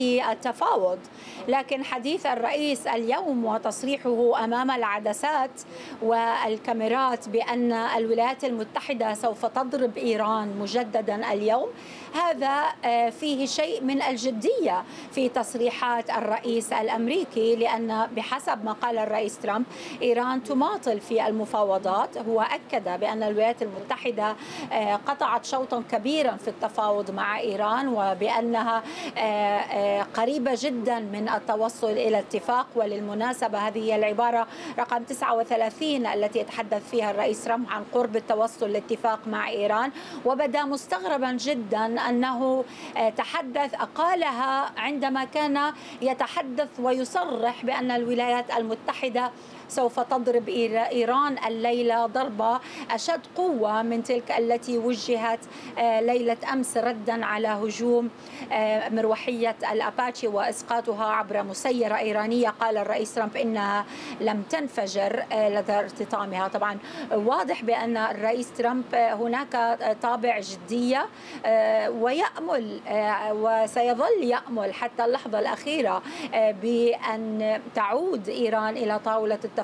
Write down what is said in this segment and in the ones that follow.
التفاوض. لكن حديث الرئيس اليوم وتصريحه أمام العدسات والكاميرات بأن الولايات المتحدة سوف تضرب إيران مجددا اليوم، هذا فيه شيء من الجدية في تصريحات الرئيس الأمريكي، لأن بحسب ما قال الرئيس ترامب إيران تماطل في المفاوضات. هو أكد بأن الولايات المتحدة قطعت شوطا كبيرا في التفاوض مع إيران، وبأنها قريبة جدا من التوصل إلى اتفاق. وللمناسبة هذه هي العبارة رقم 39 التي يتحدث فيها الرئيس ترامب عن قرب التوصل لاتفاق مع إيران، وبدا مستغربا جدا أنه قالها عندما كان يتحدث ويصرح بأن الولايات المتحدة سوف تضرب إيران الليلة ضربة أشد قوة من تلك التي وجهت ليلة أمس ردا على هجوم مروحية الأباتشي وإسقاطها عبر مسيرة إيرانية. قال الرئيس ترامب إنها لم تنفجر لدى ارتطامها. طبعا واضح بأن الرئيس ترامب هناك طابع جدية، ويأمل وسيظل يأمل حتى اللحظة الأخيرة بأن تعود إيران إلى طاولة التفاوض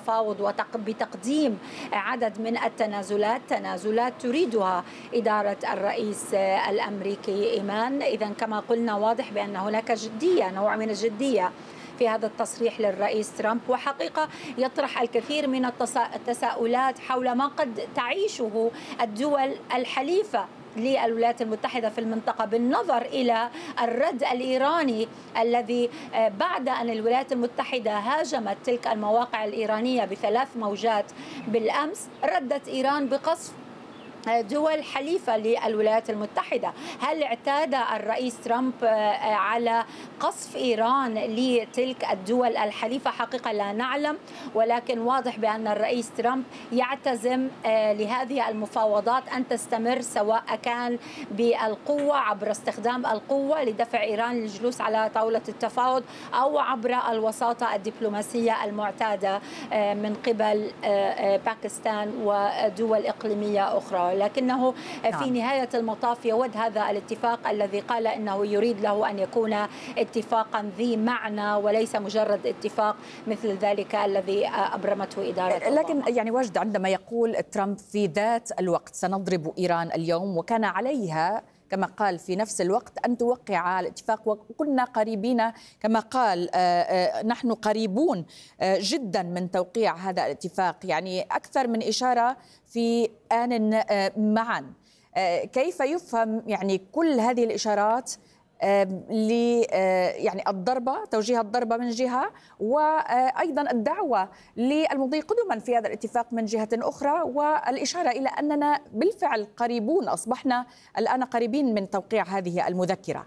بتقديم عدد من تنازلات تريدها إدارة الرئيس الأمريكي إيمان. إذن كما قلنا واضح بأن هناك جدية، نوع من الجدية في هذا التصريح للرئيس ترامب، وحقيقة يطرح الكثير من التساؤلات حول ما قد تعيشه الدول الحليفة للولايات المتحدة في المنطقة، بالنظر إلى الرد الإيراني الذي بعد أن الولايات المتحدة هاجمت تلك المواقع الإيرانية ب3 موجات بالأمس، ردت إيران بقصف دول حليفة للولايات المتحدة. هل اعتاد الرئيس ترامب على قصف إيران لتلك الدول الحليفة؟ حقيقة لا نعلم، ولكن واضح بأن الرئيس ترامب يعتزم لهذه المفاوضات أن تستمر، سواء كان بالقوة عبر استخدام القوة لدفع إيران للجلوس على طاولة التفاوض، أو عبر الوساطة الدبلوماسية المعتادة من قبل باكستان ودول إقليمية أخرى. لكنه في نهاية المطاف يود هذا الاتفاق الذي قال إنه يريد له أن يكون اتفاقا ذي معنى وليس مجرد اتفاق مثل ذلك الذي أبرمته إدارة لكن أوباما. يعني وجد عندما يقول ترامب في ذات الوقت سنضرب إيران اليوم، وكان عليها كما قال في نفس الوقت أن توقع الاتفاق، وكنا قريبين كما قال نحن قريبون جدا من توقيع هذا الاتفاق، يعني أكثر من إشارة في آن معا. كيف يفهم يعني كل هذه الإشارات ل يعني توجيه الضربة من جهة، وأيضا الدعوة للمضي قدما في هذا الاتفاق من جهة أخرى، والإشارة إلى أننا بالفعل قريبون، أصبحنا الآن قريبين من توقيع هذه المذكرة.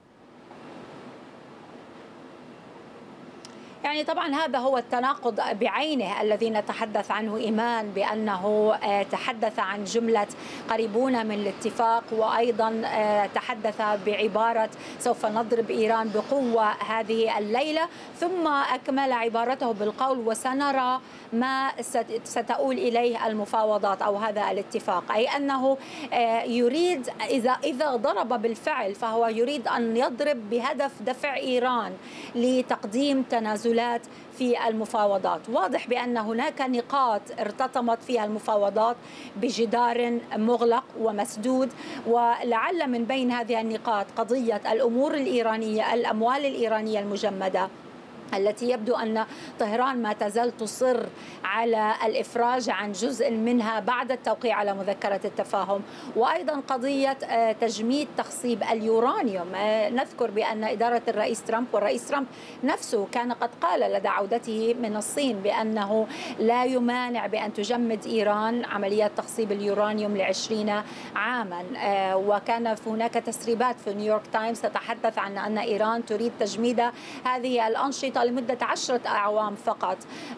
يعني طبعا هذا هو التناقض بعينه الذي نتحدث عنه إيمان، بأنه تحدث عن جملة قريبون من الاتفاق، وأيضا تحدث بعبارة سوف نضرب إيران بقوة هذه الليلة، ثم أكمل عبارته بالقول وسنرى ما ستؤول إليه المفاوضات أو هذا الاتفاق، أي أنه يريد إذا ضرب بالفعل فهو يريد أن يضرب بهدف دفع إيران لتقديم تنازلات في المفاوضات. واضح بأن هناك نقاط ارتطمت فيها المفاوضات بجدار مغلق ومسدود، ولعل من بين هذه النقاط قضية الأمور الإيرانية، الأموال الإيرانية المجمدة التي يبدو أن طهران ما تزال تصر على الإفراج عن جزء منها بعد التوقيع على مذكرة التفاهم، وأيضا قضية تجميد تخصيب اليورانيوم. نذكر بأن إدارة الرئيس ترامب والرئيس ترامب نفسه كان قد قال لدى عودته من الصين بأنه لا يمانع بأن تجمد إيران عمليات تخصيب اليورانيوم ل20 عاما، وكان هناك تسريبات في نيويورك تايمز تتحدث عن أن إيران تريد تجميد هذه الأنشطة لمدة 10 أعوام فقط.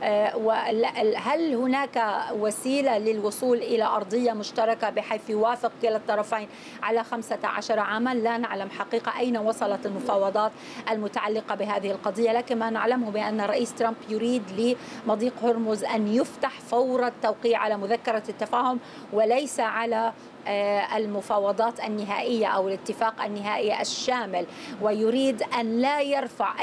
هل هناك وسيلة للوصول إلى أرضية مشتركة بحيث يوافق كلا الطرفين على 15 عاما؟ لا نعلم حقيقة أين وصلت المفاوضات المتعلقة بهذه القضية، لكن ما نعلمه بأن الرئيس ترامب يريد لمضيق هرمز أن يفتح فور التوقيع على مذكرة التفاهم، وليس على المفاوضات النهائية أو الاتفاق النهائي الشامل، ويريد أن لا يرفع